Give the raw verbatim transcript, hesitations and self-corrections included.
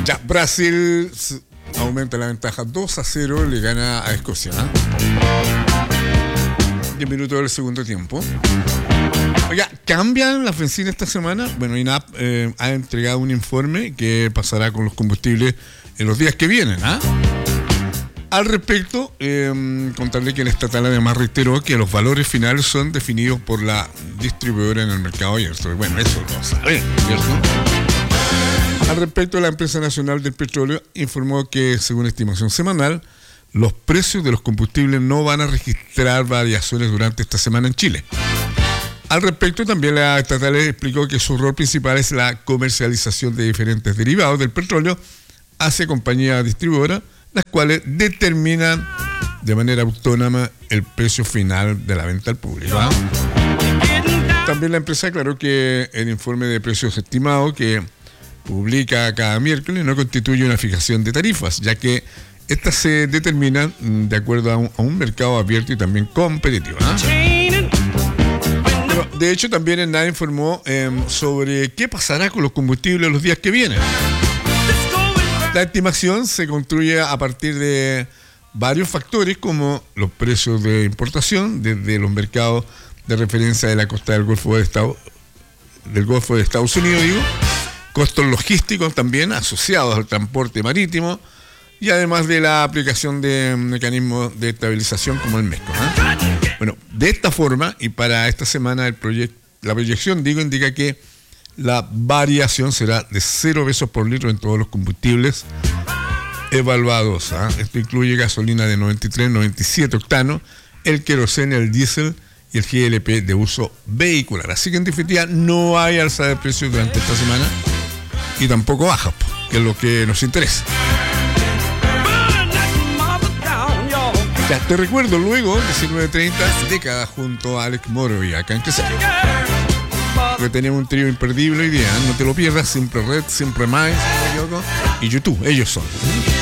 Ya, Brasil aumenta la ventaja dos a cero, le gana a Escocia. ¿eh? diez minutos del segundo tiempo. Oiga, ¿cambian las bencinas esta semana? Bueno, I N A P eh, ha entregado un informe que pasará con los combustibles en los días que vienen. ¿eh? Al respecto, eh, contarle que el estatal además reiteró que los valores finales son definidos por la distribuidora en el mercado abierto. Bueno, eso lo saben, ¿cierto? Al respecto, la empresa nacional del petróleo informó que, según estimación semanal, los precios de los combustibles no van a registrar variaciones durante esta semana en Chile. Al respecto, también la estatal explicó que su rol principal es la comercialización de diferentes derivados del petróleo hacia compañías distribuidoras, las cuales determinan de manera autónoma el precio final de la venta al público. ¿eh? También la empresa aclaró que el informe de precios estimados que publica cada miércoles no constituye una fijación de tarifas, ya que estas se determinan de acuerdo a un, a un mercado abierto y también competitivo. ¿eh? Bueno, de hecho, también el N A D informó eh, sobre qué pasará con los combustibles los días que vienen. La estimación se construye a partir de varios factores como los precios de importación desde los mercados de referencia de la costa del Golfo de Estados, del Golfo de Estados Unidos, digo, costos logísticos también asociados al transporte marítimo y además de la aplicación de mecanismos de estabilización como el MESCO. ¿eh? Bueno, de esta forma y para esta semana el proyecto, la proyección, digo, indica que la variación será de cero pesos por litro en todos los combustibles evaluados. ¿eh? Esto incluye gasolina de noventa y tres, noventa y siete octanos, el queroseno, el diésel y el G L P de uso vehicular. Así que en definitiva no hay alza de precios durante esta semana y tampoco baja, que es lo que nos interesa. Ya te recuerdo luego, diecinueve treinta, década junto a Alex Moro y acá en que sea. Que tenemos un trío imperdible hoy día, no te lo pierdas, siempre Red, siempre más, y YouTube, ellos son.